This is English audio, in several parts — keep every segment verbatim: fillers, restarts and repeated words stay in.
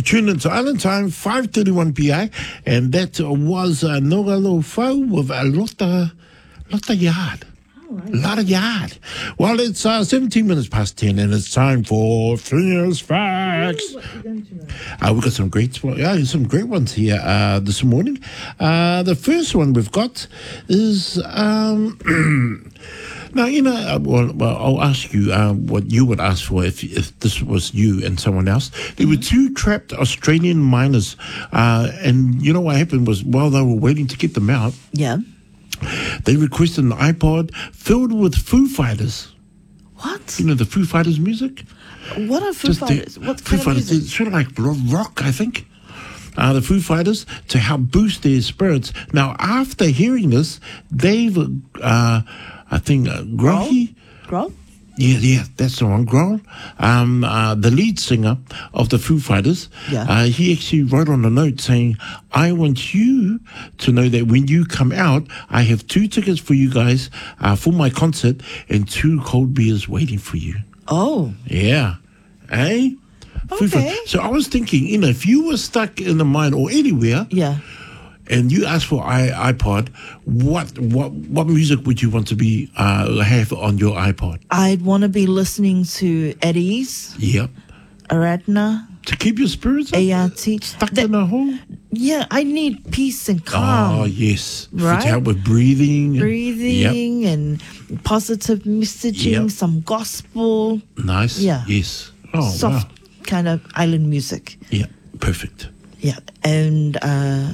You tuned into Island Time, five thirty-one P M, and that was uh, Nogalo Fau with a lot of, lot of yard. A lot of yard. Well, it's uh, seventeen minutes past ten, and it's time for Phineas Facts. Uh, we've got some great, yeah, some great ones here uh, this morning. Uh, the first one we've got is, um, now, you know, uh, well, well, I'll ask you uh, what you would ask for if if this was you and someone else. There were two trapped Australian miners, uh, and you know what happened was while they were waiting to get them out, Yeah. they requested an iPod filled with Foo Fighters. What? You know, the Foo Fighters music? What are Foo Just the- Fighters? What Foo kind of Fighters, music? it's sort of like ro- rock, I think. Uh, the Foo Fighters, to help boost their spirits. Now, after hearing this, they've, uh, I think, uh, Grohl? Grohl? Yeah, yeah, that's the one, Grohl. Um, uh, the lead singer of the Foo Fighters, Yeah. uh, he actually wrote on a note saying, I want you to know that when you come out, I have two tickets for you guys uh, for my concert and two cold beers waiting for you. Oh. Yeah. Eh? Foo Okay. Fighters. So I was thinking, you know, if you were stuck in the mine or anywhere, Yeah. and you asked for i iPod, what what what music would you want to be uh, have on your iPod? I'd want to be listening to Eddie's, Yep. Aradna, To keep your spirits up? A R T. Stuck That- in a hole? Yeah, I need peace and calm. Oh, yes. For- Right? To help with breathing. Yep. Breathing and positive messaging, Yep. some gospel, Nice. Yeah. Yes. Oh, soft wow. kind of island music. Yeah. Perfect. Yeah. And uh,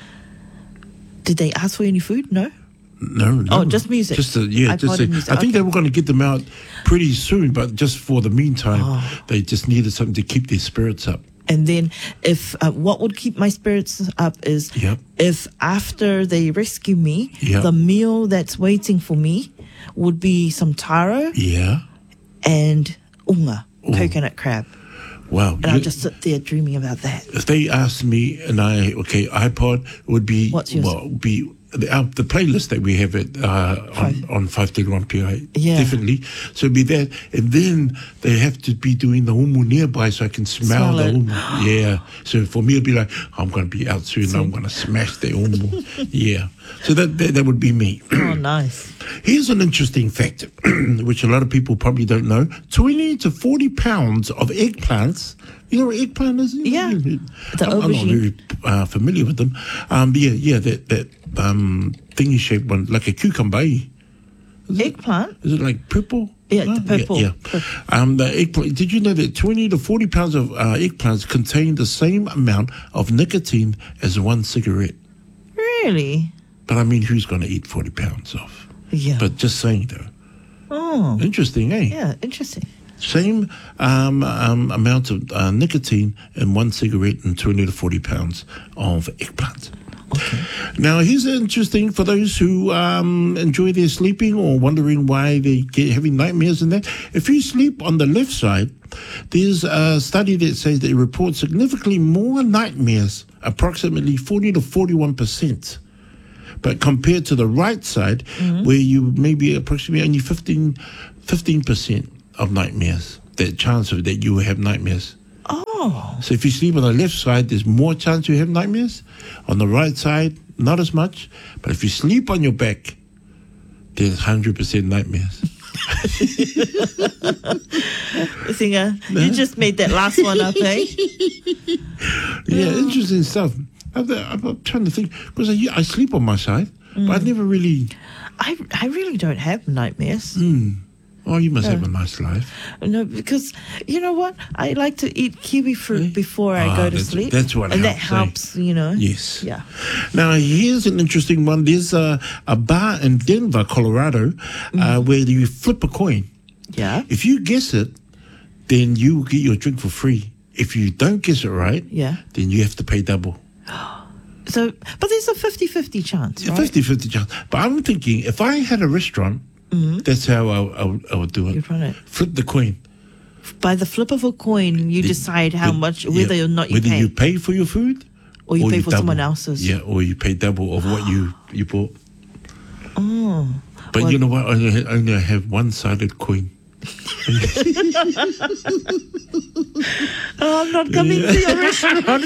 did they ask for any food? No? No, no. Oh, just music. Just a, yeah, iPod just a, and music, I think okay. they were going to get them out pretty soon, but just for the meantime, Oh. they just needed something to keep their spirits up. And then, if uh, what would keep my spirits up is Yep. if after they rescue me, Yep. the meal that's waiting for me would be some taro Yeah. and unga, coconut crab. Wow. And I'll You- just sit there dreaming about that. if they asked me and I, okay, iPod would be, What's yours? well, be the, uh, the playlist that we have it uh, on, Five. on five thirty-one P I. Yeah. Definitely. So it'd be that. And then they have to be doing the humu nearby so I can smell, Smell the it. humu. Yeah. So for me, it'd be like, I'm going to be out soon. I'm going to smash the humu. Yeah. So that, that, that would be me. Oh, nice. Here's an interesting fact, which a lot of people probably don't know. twenty to forty pounds of eggplants. You know what eggplant is? Yeah. The I'm, I'm not aubergine. very uh, familiar with them. Um, yeah, yeah, that, that um, thingy shaped one, like a cucumber. Is it, Eggplant? is it like purple? Yeah, the purple. Yeah. Purple. yeah. Um, the eggplant. Did you know that twenty to forty pounds of uh, eggplants contain the same amount of nicotine as one cigarette? Really? But I mean, who's going to eat forty pounds of? Yeah. But just saying, though. Oh, Interesting, eh? yeah, interesting. Same um, um, amount of uh, nicotine in one cigarette and twenty to forty pounds of eggplant. Okay. Now, here's interesting for those who um, enjoy their sleeping or wondering why they get having nightmares and that. If you sleep on the left side, there's a study that says they report significantly more nightmares, approximately forty to forty-one percent. But compared to the right side, where you maybe approximately only fifteen, fifteen percent of nightmares, the chance of that you will have nightmares. Oh, So if you sleep on the left side, there's more chance you have nightmares. On the right side, not as much. But if you sleep on your back, there's one hundred percent nightmares. Singer, you just made that last one up, eh? Yeah, interesting stuff. I'm, I'm trying to think, because I, I sleep on my side, but I never really... I, I really don't have nightmares. Oh, you must have a nice life. No, because you know what? I like to eat kiwi fruit before I Ah, go to that's- sleep. that's what and that helps, helps, you know. Yes. Yeah. Now, here's an interesting one. There's a, a bar in Denver, Colorado, uh, where you flip a coin. Yeah. If you guess it, then you will get your drink for free. If you don't guess it right, Yeah. then you have to pay double. So, but there's a fifty-fifty chance, right? fifty-fifty chance. But I'm thinking, if I had a restaurant, that's how I, I, would- I would do it. You'd run it. Flip the coin. By the flip of a coin, you The- decide how the- much, yeah, whether or not you whether pay. you pay for your food, Or you pay for double. someone else's. Yeah, or you pay double of what you, you bought. Oh. But Well- you know what? I only, only have one-sided coin. Oh, I'm not coming Yeah. to your restaurant.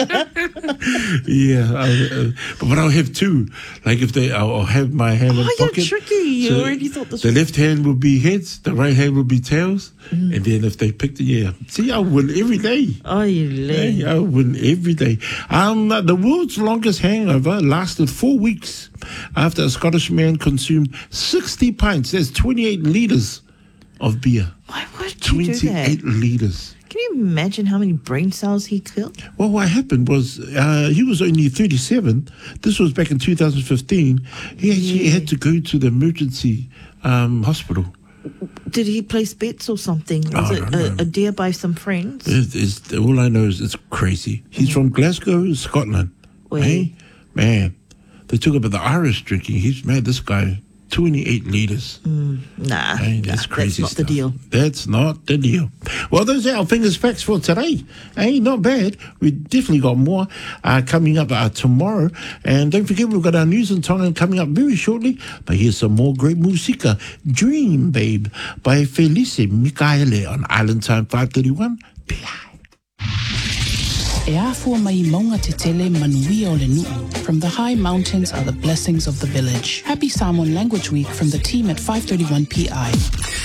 Yeah, I, uh, but, but I'll have two. Like if they, I'll, I'll have my hand in Oh, the you're pocket. tricky. You already thought this The was- left hand will be heads, the right hand will be tails, Mm. and then if they pick the yeah, see, I win every day. Oh, you lame. Hey, I win every day. Um, the world's longest hangover lasted four weeks after a Scottish man consumed sixty pints. That's twenty-eight liters of beer. Why would you do that? twenty-eight liters. Can you imagine how many brain cells he killed? Well, what happened was uh, he was only thirty-seven. This was back in two thousand fifteen. He actually Yeah. had to go to the emergency um, hospital. Did he place bets or something? Was I it don't know. a, a deal by some friends? It, it's, all I know is it's crazy. He's from Glasgow, Scotland. Wait. Hey, man, they talk about the Irish drinking. He's mad. This guy, twenty-eight liters. Nah, Hey, nah, that's crazy. that's not the stuff. deal. That's not the deal. Well, those are our fingers facts for today. Hey, not bad. We definitely got more uh, coming up uh, tomorrow. And don't forget, we've got our news and time coming up very shortly. But here's some more great musica. Dream Babe by Felice Mikaele on Island Time five thirty-one P I. E afua mai maunga te tele manuia o le nuu. From the high mountains are the blessings of the village. Happy Samoan Language Week from the team at five thirty-one P I.